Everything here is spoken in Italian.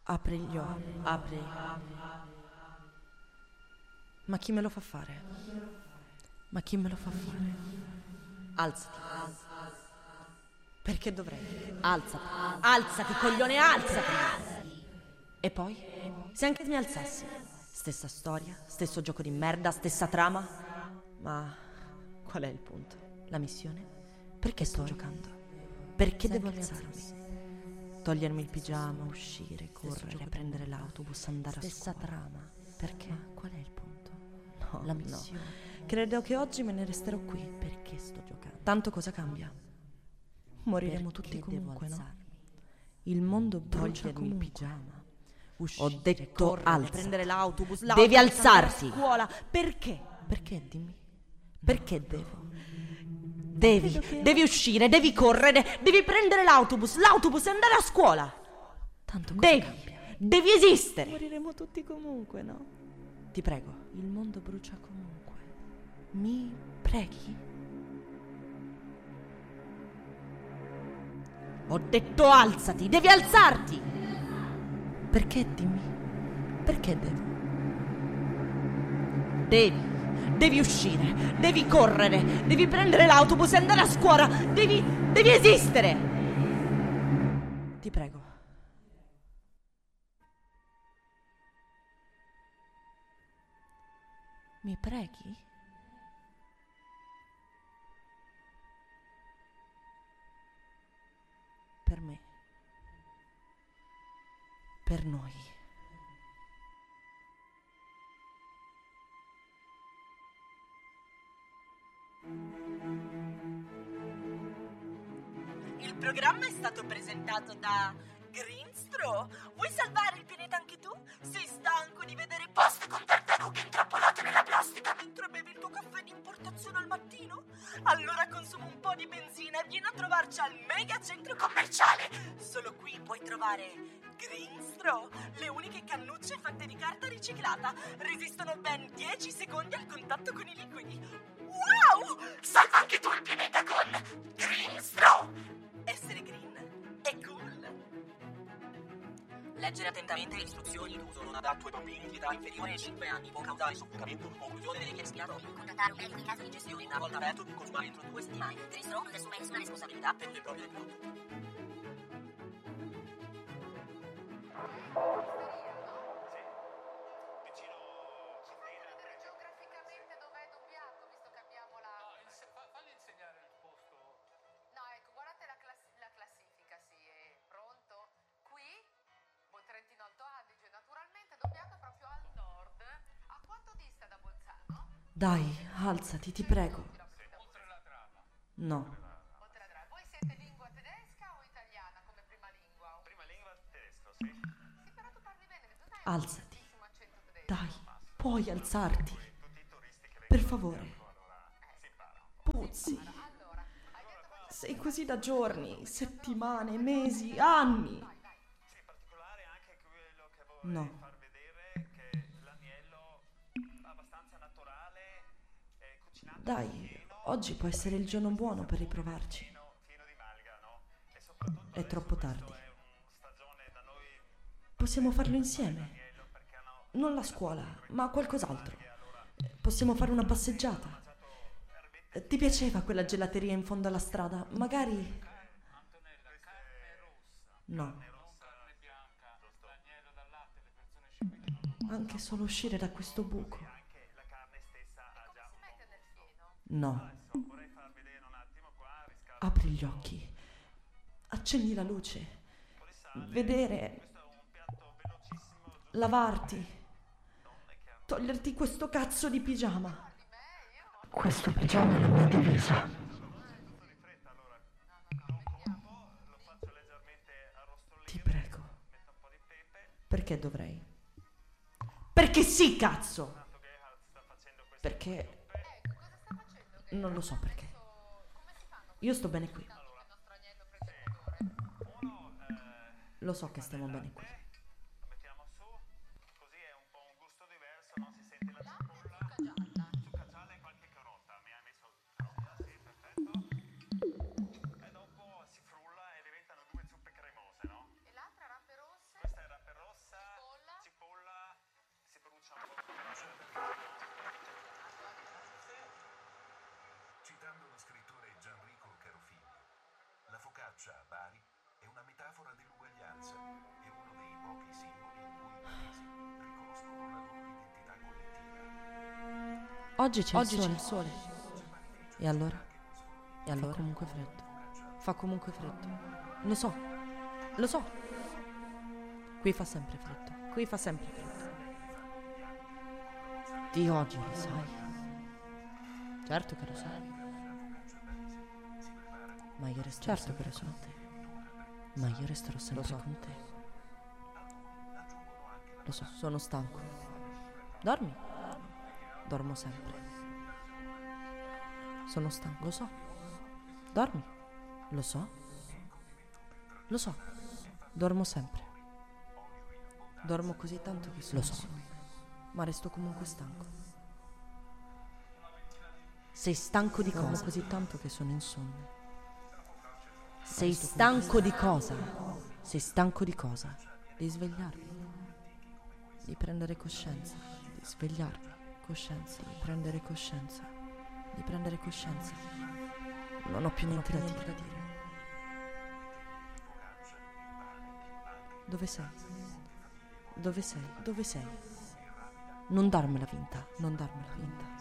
Apri gli occhi, apri. Ma chi me lo fa fare? Ma chi me lo fa fare? Alzati. Perché dovrei? Alzati. Alzati, coglione, alzati. E poi? Se anche mi alzassi. Stessa storia, stesso gioco di merda, stessa trama. Ma qual è il punto? La missione? Perché sto giocando? Perché devo alzarmi? Togliermi il pigiama, uscire, correre, prendere l'autobus, andare a scuola. Stessa trama. Perché? Ma qual è il punto? No, la missione. No. Credo che oggi me ne resterò qui. Perché sto giocando? Tanto cosa cambia? Moriremo tutti comunque, no? Il mondo brucia comunque. Il pigiama. Uscire, ho detto alza. Prendere l'autobus, devi alzarti. Scuola. Perché? Perché, dimmi? Perché devo? Devi uscire, devi correre, devi prendere l'autobus e andare a scuola. Tanto cosa cambia? Devi esistere. Moriremo tutti comunque, no? Ti prego, il mondo brucia comunque. Mi preghi? Ho detto alzati, devi alzarti. Perché, dimmi? Perché devo? Devi uscire, devi correre, devi prendere l'autobus e andare a scuola, devi esistere. Ti prego. Mi preghi? Per me. Per noi. Il programma è stato presentato da Greenstro. Vuoi salvare il pianeta anche tu? Sei stanco di vedere post con tartarughe intrappolate nella plastica mentre bevi il tuo caffè di importazione al mattino? Allora consuma un po' di benzina e vieni a trovarci al mega centro commerciale. Solo qui puoi trovare Greenstro, le uniche cannucce fatte di carta riciclata. Resistono ben 10 secondi al contatto con i liquidi. Wow! Salva anche tu il pianeta con Greenstro! Essere green è cool. Leggere attentamente le istruzioni d'uso non adatto ai bambini di età inferiore ai 5 anni può causare soffocamento, occlusione degli respiratori. Contattare un medico in caso di gestione. Una volta aperto, consumare entro 2 settimane. Greenstro non assume nessuna responsabilità per le proprie del prodotto. Dai, alzati, ti prego. No. Voi siete lingua tedesca o italiana come prima lingua? Prima lingua tedesco, sì. Sì, però tu parli bene, tu hai un Alzati. bellissimo accento tedesco. Dai, puoi alzarti. Tutti i turisti che Per vengono favore. allora si impara. Puzzi. Allora, hai detto che Sei così da giorni, settimane, mesi, anni. Sì, in particolare anche quello che No. vorrei far vedere che l'agnello abbastanza naturale è cucinato Dai, oggi può essere il giorno buono per riprovarci. pieno di malga, no? E soprattutto È troppo tardi. è una stagione da noi Possiamo farlo insieme. l'agnello perché hanno Non la scuola, ma qualcos'altro. Possiamo fare una passeggiata. Ti piaceva quella gelateria in fondo alla strada? Magari... Antonella, carne rossa, No, non carne bianca, l'agnello dal latte, le persone ci mettono. anche solo uscire da questo buco. anche la carne stessa ha già un mette nel fieno. No, vorrei far vedere un attimo qua riscaldo apri gli occhi. Accendi la luce. Vedere... questo è un piatto velocissimo Lavarti. Toglierti questo cazzo di pigiama. Questo pigiama è la mia divisa. tutto di fretta allora lo faccio leggermente arrostolire Ti prego. metto un po' di pepe Perché dovrei? Perché sì, cazzo! tanto Gerhard sta facendo questo Perché... Cosa sta facendo? Non lo so perché. Come si fanno Io sto bene qui. il nostro agnello precettore? uno Lo so che stiamo bene qui. lo mettiamo su così è un po' un gusto diverso non si sente la cipolla Gialla. zucca gialla e qualche carota mi ha messo carota sì perfetto e dopo si frulla e diventano due zuppe cremose no? E l'altra rape rosse? questa è rape rossa Oggi c'è il sole. E allora? Fa comunque freddo. Fa comunque freddo. Lo so. Qui fa sempre freddo. Di oggi lo sai. Certo che lo sai. Ma io resterò sempre con te. Ma io resterò sempre con te. Lo so, sono stanco. Dormi. Dormo sempre. Sono stanco, lo so. Dormi. Lo so. Dormo sempre. Dormo così tanto che sono insonne. Ma resto comunque stanco. Sei stanco di cosa? Dormo così tanto che sono insonne. Sei stanco di cosa? Sei stanco di cosa? Di svegliarmi. Di prendere coscienza. Di svegliarmi. Coscienza. Di prendere coscienza. Non ho più niente da dire. Dove sei? Non darmela vinta.